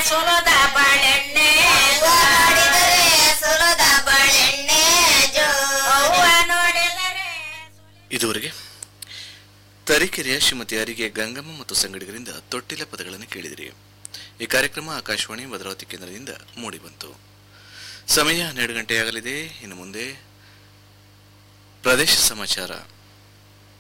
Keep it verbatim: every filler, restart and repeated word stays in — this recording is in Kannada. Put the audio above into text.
ಸುಲದ ಬಾಳೆಣ್ಣೆ ನೋಡಿದರೆ ಸುಲದ ಬಾಳೆಣ್ಣೆ ಜೋ ಅವ್ವ ನೋಡಿದರೆ. ಇದುವರೆಗೆ ತರೀಕೆರೆಯ ಶ್ರೀಮತಿ ಅರಿಗೆ ಗಂಗಮ್ಮ ಮತ್ತು ಸಂಗಡಿಗರಿಂದ ತೊಟ್ಟಿಲ ಪದಗಳನ್ನು ಕೇಳಿದಿರಿ. ಈ ಕಾರ್ಯಕ್ರಮ ಆಕಾಶವಾಣಿ ಭದ್ರಾವತಿ ಕೇಂದ್ರದಿಂದ ಮೂಡಿಬಂತು. ಸಮಯ ಹನ್ನೆರಡು ಗಂಟೆಯಾಗಲಿದೆ. ಇನ್ನು ಮುಂದೆ ಪ್ರದೇಶ ಸಮಾಚಾರ.